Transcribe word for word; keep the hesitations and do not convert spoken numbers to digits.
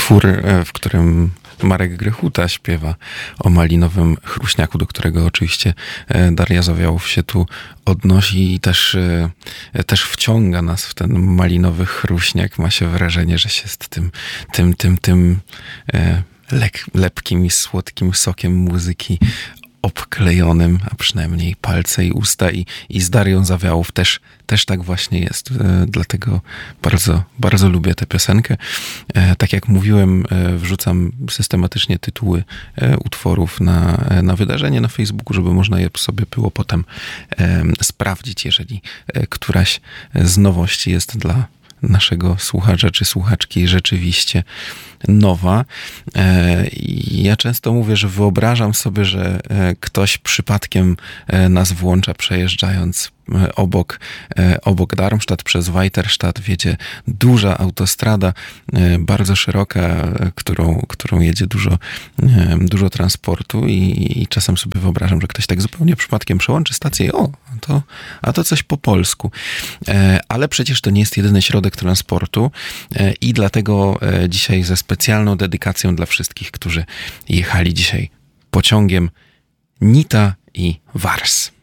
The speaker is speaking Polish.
utwór, w którym Marek Grechuta śpiewa o malinowym chruśniaku, do którego oczywiście Daria Zawiałów się tu odnosi i też, też wciąga nas w ten malinowy chruśniak. Ma się wrażenie, że się z tym, tym, tym, tym lek, lepkim i słodkim sokiem muzyki obklejonym, a przynajmniej palce i usta i, i z Darią Zawiałów też, też tak właśnie jest. E, dlatego bardzo, bardzo lubię tę piosenkę. E, tak jak mówiłem, e, wrzucam systematycznie tytuły e, utworów na, na wydarzenie na Facebooku, żeby można je sobie było potem e, sprawdzić, jeżeli e, któraś z nowości jest dla naszego słuchacza czy słuchaczki rzeczywiście nowa. Ja często mówię, że wyobrażam sobie, że ktoś przypadkiem nas włącza przejeżdżając obok, obok Darmstadt przez Weiterstadt wiedzie duża autostrada, bardzo szeroka, którą, którą jedzie dużo, dużo transportu i, i czasem sobie wyobrażam, że ktoś tak zupełnie przypadkiem przełączy stację i o, to, a to coś po polsku. Ale przecież to nie jest jedyny środek transportu i dlatego dzisiaj ze specjalną dedykacją dla wszystkich, którzy jechali dzisiaj pociągiem Nita i Wars.